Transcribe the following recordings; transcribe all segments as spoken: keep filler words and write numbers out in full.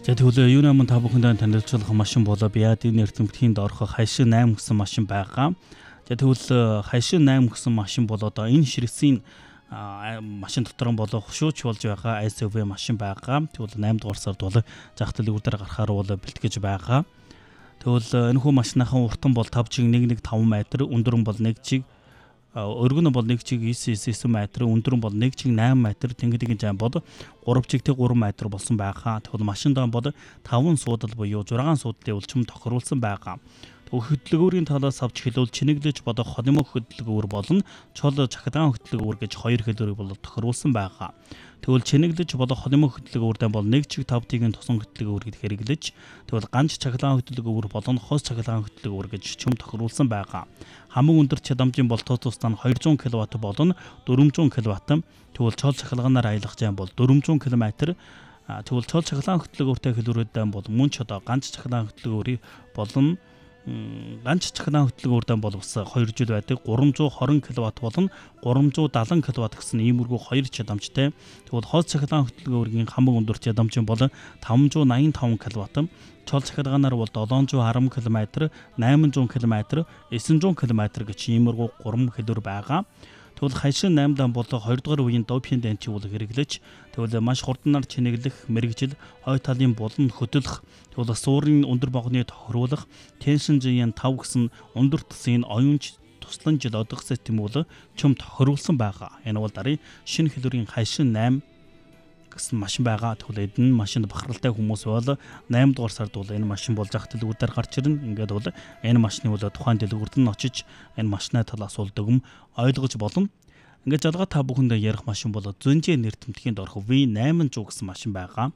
За тэгвэл юу нэмэн та бүхэндээ танилцуулах машин болоо Биадын эрдэмтдийн доорх хайшин eight гэсэн машин байгаа. За тэгвэл хайшин eight гэсэн машин бол одоо энэ ширхсийн машин дотор нь болоо хушууч болж байгаа эс ю ви машин байгаа. Тэгвэл eight дугаар сард бол зах дэлгүүр дээр гарахаар бол бэлтгэж байгаа. Тэгвэл энэ хүү машиныхан уртан бол five чиг one one five метр, өндөр нь бол one чиг өргөн нь бол one чиг nine nine метр, өндөр нь бол one чиг eight метр, тэнгисийн зам бол three чиг three метр болсон байгаа. Тэгвэл машиндаа бол five суудал буюу six суудлын өлчм тохируулсан байгаа. Хөдөлгөөрийн талаас авч хэлвэл чинэглэж бодох ходимог хөдөлгөөр болон чол чахлаан хөдөлгөөр гэж хоёр хэлбэрийг бол тохируулсан байгаа. Тэгвэл чинэглэж бодох ходимог хөдөлгөөрдөө бол one чиг five тигийн тусан хөдөлгөөр гэд хэрэглэж тэгвэл ганц чахлаан хөдөлгөөр болон хос чахлаан хөдөлгөөр гэж чим тохируулсан байгаа. Хамгийн өндөр чадамжийн бол тус тусдаа two hundred киловатт болон four hundred киловатт. Тэгвэл чол чахлаганаар аялах зам бол four hundred км. Тэгвэл чол чахлаан хөдөлгөөртэй хэлбэрүүдээ бол мөн ч одоо ганц чахлаан хөдөлгөөрийг болон ганц чахлаан хөдөлгөөрдөө бол бас two жил байдаг three hundred twenty киловатт болон three seventy киловатт гэсэн иймэрхүү хоёр чадамжтай. Тэгвэл хос чахлаан хөдөлгөөрийн хамгийн өндөр чадамж нь бол five ninety-five киловатт, чол чахлагаанаар бол seven ten км, eight hundred км, nine hundred км гэж иймэрхүү гурван хэлбэр байгаа. Тэгвэл хайшин eight дан бол two дугаар үеийн допинг денчиг бол хэрэглэж тэгвэл маш хурднаар чинэглэх, мэрэгжил, хой талын булан хөдөлөх, тэгвэл суурийн өндөр богоны тохируулах, tension five гэсэн өндөр төсийн оюунч туслан жил одох систем бол чим тохируулсан байгаа. Энэ бол дарын шинэ хэлбэрийн хайшин eight гэсэн машин байгаа. Тэгвэл энэ машинд бахаралтай хүмүүс бол eight дугаар сард бол энэ машин бол зах дэлгүүрээр гарч ирнэ. Ингээд бол энэ машины бол тухайн дэлгүүрт нь очиж энэ машины талаас бол дүгм ойлгож болно. Ингээд жалгаа та бүхэндээ ярих машин бол Зөнжийн нэртэмтгийн доорх V eight hundred гэсэн машин байгаа.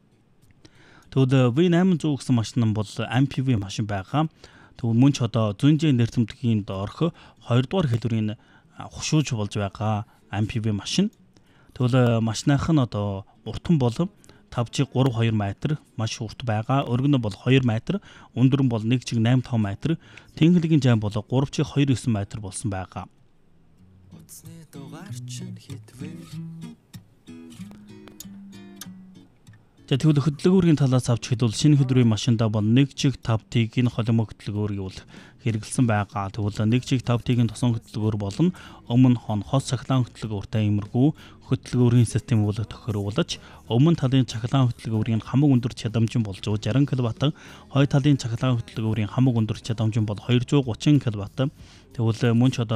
Тэгвэл V eight hundred гэсэн машин нь бол эм пи ви машин байгаа. Тэгвэл мөн ч одоо Зөнжийн нэртэмтгийн доорх two дугаар хэлбэрийн хушууч болж байгаа эм пи ви машин. Тэгвэл машиных нь одоо уртан бол five чиг three two метр маш урт байгаа. Өргөн нь бол two метр, өндөр нь бол one чиг eight five метр, тэнхлэгийн зам бол three чиг two nine метр болсон байгаа. Утасны дугаар чинь хитвэ. За тэгвэл хөдөлгөөрийн талаас авч хэлвэл шинэ хөдөлгөөрийн машиндаа бол one чиг five тигийн холимог хөдөлгөөрийг бол хэрэглэсэн байгаа. Тэгвэл one чиг five тигийн тусан хөдөлгөөр болон өмнө хон хос чахлаан хөдөлгөөртэй иймэрхүү хөдөлгөөрийн систем бол тохируулж өмнө талын чахлаан хөдөлгөөрийн хамгийн өндөр чадамж нь бол one hundred sixty киловатт, хой талын чахлаан хөдөлгөөрийн хамгийн өндөр чадамж нь бол two hundred thirty киловатт. Тэгвэл мөн ч одоо